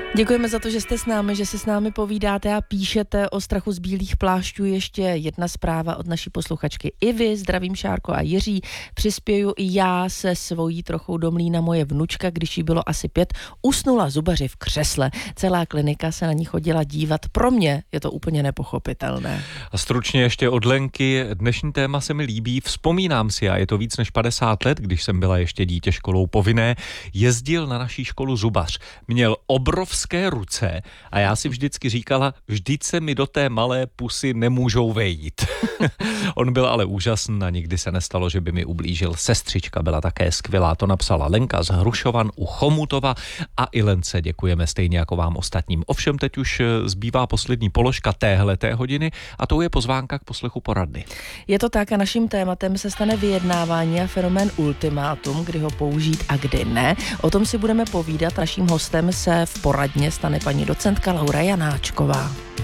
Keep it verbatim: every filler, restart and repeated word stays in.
Děkujeme za to, že jste s námi, že si s námi povídáte a píšete o strachu z bílých plášťů. Ještě jedna zpráva od naší posluchačky Ivy. Zdravím, Šárko a Jiří. Přispěju i já se svojí trochou do mlýna. Moje vnučka, když jí bylo asi pět, usnula zubaři v křesle. Celá klinika se na ní chodila dívat. Pro mě je to úplně nepochopitelné. A stručně ještě od Lenky. Dnešní téma se mi líbí. Vzpomínám si, a je to víc než padesát let, když jsem byla ještě dítě školou povinné, jezdil na naší školu zubař. Měl obrovský ruce a já si vždycky říkala, vždyť se mi do té malé pusy nemůžou vejít. On byl ale úžasný a nikdy se nestalo, že by mi ublížil. Sestřička byla také skvělá, to napsala Lenka z Hrušovan u Chomutova a i Lence děkujeme stejně jako vám ostatním. Ovšem teď už zbývá poslední položka téhleté hodiny a to je pozvánka k poslechu poradny. Je to tak a naším tématem se stane vyjednávání a fenomén ultimátum, kdy ho použít a kdy ne. O tom si budeme povídat. Naším hostem se v poradně stane paní docentka Laura Janáčková.